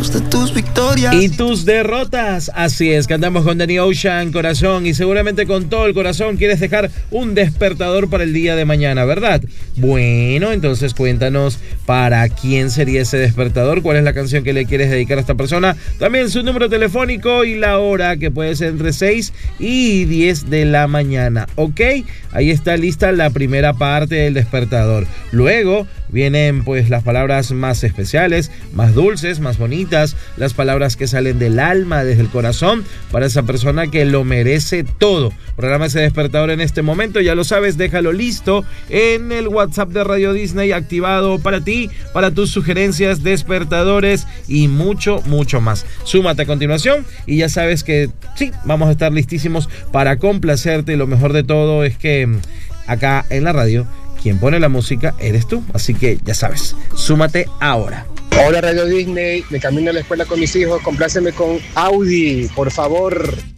hablemos de tus victorias y tus derrotas. Así es, cantamos con Danny Ocean, Corazón, y seguramente con todo el corazón quieres dejar un despertador para el día de mañana, ¿verdad? Bueno, entonces cuéntanos para quién sería ese despertador, cuál es la canción que le quieres dedicar a esta persona, también su número telefónico y la hora, que puede ser entre 6 y 10 de la mañana, ¿ok? Ahí está lista la primera parte del despertador. Luego vienen pues las palabras más especiales, más dulces, más bonitas, las palabras que salen del alma, desde el corazón, para esa persona que lo merece todo. Programa ese despertador en este momento, ya lo sabes, déjalo listo en el WhatsApp de Radio Disney, activado para ti, para tus sugerencias, despertadores y mucho, mucho más. Súmate a continuación y ya sabes que sí, vamos a estar listísimos para complacerte. Lo mejor de todo es que acá en la radio, quien pone la música eres tú, así que ya sabes, súmate ahora. Hola Radio Disney, de camino a la escuela con mis hijos, compláceme con Audi, por favor.